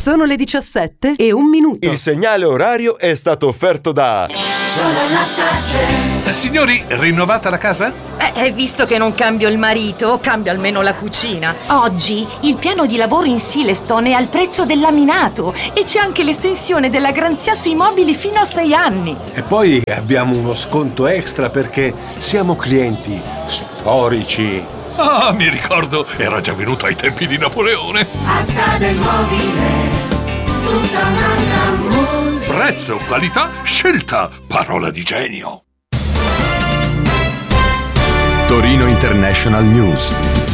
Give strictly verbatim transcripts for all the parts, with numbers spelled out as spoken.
Sono le diciassette e un minuto. Il segnale orario è stato offerto da Sonolastarce. Eh, signori, rinnovata la casa? Eh, visto che non cambio il marito, cambio almeno la cucina. Oggi il piano di lavoro in Silestone è al prezzo del laminato e c'è anche l'estensione della garanzia sui mobili fino a sei anni. E poi abbiamo uno sconto extra perché siamo clienti storici. Ah, mi ricordo, era già venuto ai tempi di Napoleone. Asta del mobile, tutta un'altra musica. Prezzo, qualità, scelta, parola di genio. Torino International News.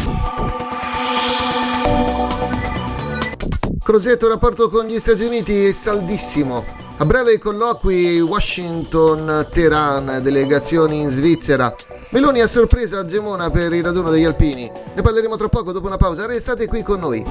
Crosetto, rapporto con gli Stati Uniti è saldissimo. A breve colloqui Washington-Teheran, delegazioni in Svizzera. Meloni a sorpresa a Gemona per il raduno degli alpini. Ne parleremo tra poco dopo una pausa. Restate qui con noi.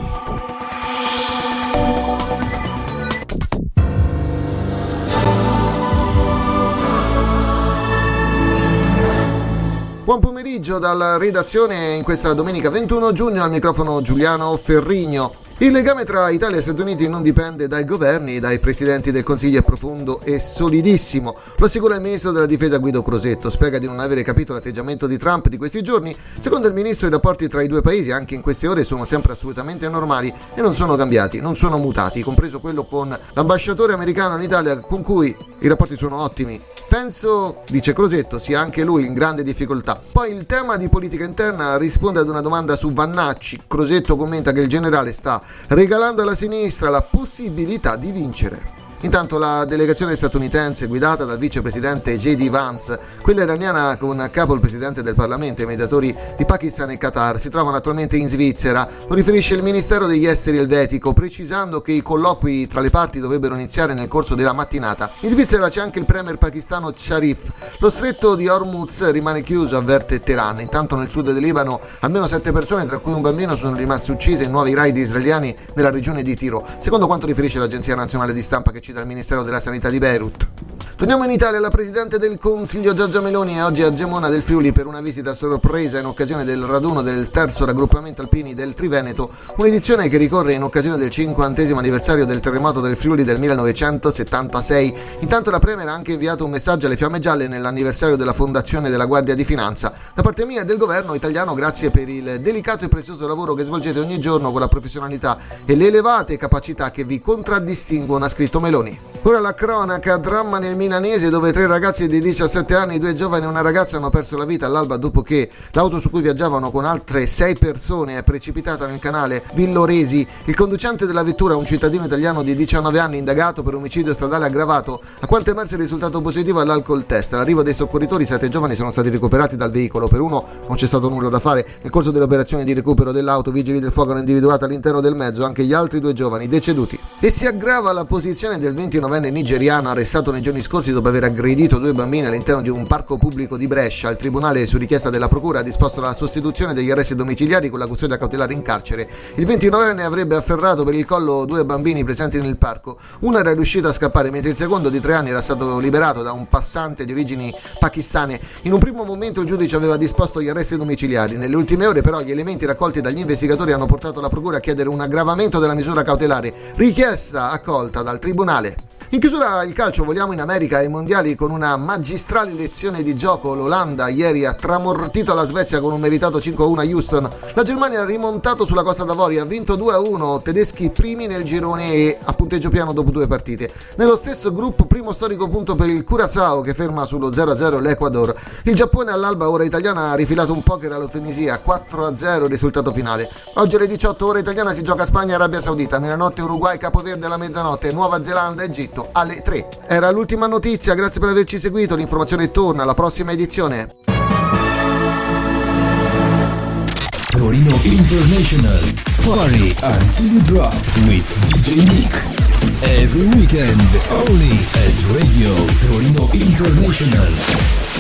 Buon pomeriggio dalla redazione in questa domenica ventuno giugno, al microfono Giuliano Ferrigno. Il legame tra Italia e Stati Uniti non dipende dai governi, dai presidenti del Consiglio, è profondo e solidissimo. Lo assicura il ministro della difesa Guido Crosetto. Spiega di non avere capito l'atteggiamento di Trump di questi giorni. Secondo il ministro, i rapporti tra i due paesi anche in queste ore sono sempre assolutamente normali e non sono cambiati, non sono mutati, compreso quello con l'ambasciatore americano in Italia, con cui i rapporti sono ottimi. Penso, dice Crosetto, sia anche lui in grande difficoltà. Poi il tema di politica interna risponde ad una domanda su Vannacci. Crosetto commenta che il generale sta regalando alla sinistra la possibilità di vincere. Intanto la delegazione statunitense guidata dal vicepresidente J D Vance, quella iraniana con a capo il presidente del Parlamento e i mediatori di Pakistan e Qatar, si trovano attualmente in Svizzera. Lo riferisce il Ministero degli Esteri elvetico, precisando che i colloqui tra le parti dovrebbero iniziare nel corso della mattinata. In Svizzera c'è anche il premier pakistano Sharif. Lo stretto di Hormuz rimane chiuso, avverte Teheran. Intanto nel sud del Libano almeno sette persone, tra cui un bambino, sono rimaste uccise in nuovi raid israeliani nella regione di Tiro, secondo quanto riferisce l'agenzia nazionale di stampa che ci dal Ministero della Sanità di Beirut. Torniamo in Italia. La Presidente del Consiglio Giorgia Meloni è oggi a Gemona del Friuli per una visita sorpresa in occasione del raduno del terzo raggruppamento alpini del Triveneto, un'edizione che ricorre in occasione del cinquantesimo anniversario del terremoto del Friuli del millenovecentosettantasei. Intanto la Premier ha anche inviato un messaggio alle Fiamme Gialle nell'anniversario della fondazione della Guardia di Finanza. Da parte mia e del governo italiano, grazie per il delicato e prezioso lavoro che svolgete ogni giorno con la professionalità e le elevate capacità che vi contraddistinguono, ha scritto Meloni. Ora la cronaca, dramma nel Milanese dove tre ragazzi di diciassette anni, due giovani e una ragazza hanno perso la vita all'alba dopo che l'auto su cui viaggiavano con altre sei persone è precipitata nel canale Villoresi. Il conducente della vettura, un cittadino italiano di diciannove anni indagato per omicidio stradale aggravato, a quanto emerso è risultato positivo all'alcol test. All'arrivo dei soccorritori sette giovani sono stati recuperati dal veicolo. Per uno non c'è stato nulla da fare. Nel corso delle operazioni di recupero dell'auto, vigili del fuoco hanno individuato all'interno del mezzo anche gli altri due giovani deceduti. E si aggrava la posizione del ventinovenne nigeriano arrestato nei giorni scorsi dopo aver aggredito due bambini all'interno di un parco pubblico di Brescia. Il tribunale, su richiesta della procura, ha disposto la sostituzione degli arresti domiciliari con la custodia cautelare in carcere. Il ventinovenne avrebbe afferrato per il collo due bambini presenti nel parco. Uno era riuscito a scappare mentre il secondo, di tre anni, era stato liberato da un passante di origini pakistane. In un primo momento il giudice aveva disposto gli arresti domiciliari. Nelle ultime ore però gli elementi raccolti dagli investigatori hanno portato la procura a chiedere un aggravamento della misura cautelare, richiesta accolta dal tribunale. In chiusura il calcio, voliamo in America ai mondiali con una magistrale lezione di gioco. L'Olanda ieri ha tramortito la Svezia con un meritato cinque a uno a Houston. La Germania ha rimontato sulla Costa d'Avorio, ha vinto due a uno, tedeschi primi nel girone e a punteggio piano dopo due partite. Nello stesso gruppo, primo storico punto per il Curaçao che ferma sullo zero a zero l'Ecuador. Il Giappone all'alba ora italiana ha rifilato un poker alla Tunisia, quattro a zero il risultato finale. Oggi alle diciotto ora italiana si gioca Spagna e Arabia Saudita. Nella notte Uruguay, Capoverde alla mezzanotte, Nuova Zelanda, Egitto alle tre. Era l'ultima notizia, grazie per averci seguito, l'informazione torna alla prossima edizione. Torino International Party until you drop with D J Nick. Every weekend only at Radio Torino International.